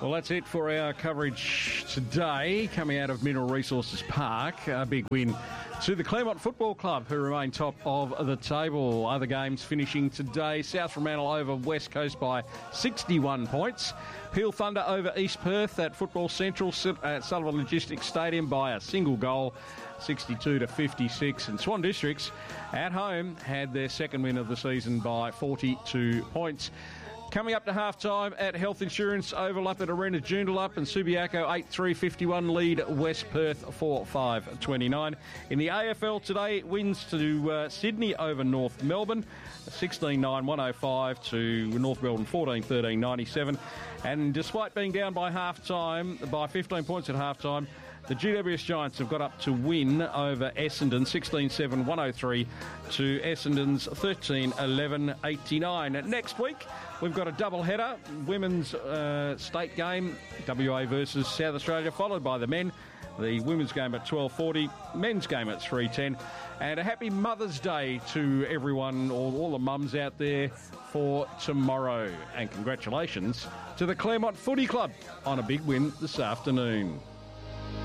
Well, that's it for our coverage today. Coming out of Mineral Resources Park, a big win to the Claremont Football Club, who remain top of the table. Other games finishing today: South Fremantle over West Coast by 61 points. Peel Thunder over East Perth at Football Central at Sullivan Logistics Stadium by a single goal, 62-56. And Swan Districts at home had their second win of the season by 42 points. Coming up to half-time at Health Insurance Overlap at Arena Joondalup, and Subiaco 8-3-51 lead West Perth 4-5-29. In the AFL today, wins to Sydney over North Melbourne, 16-9-105 to North Melbourne 14-13-97. And despite being down by half-time, by 15 points at half-time, the GWS Giants have got up to win over Essendon, 16-7-103 to Essendon's 13-11-89. Next week, we've got a double-header, women's state game, WA versus South Australia, followed by the men. The women's game at 12:40, men's game at 3:10. And a happy Mother's Day to everyone, all the mums out there, for tomorrow. And congratulations to the Claremont Footy Club on a big win this afternoon.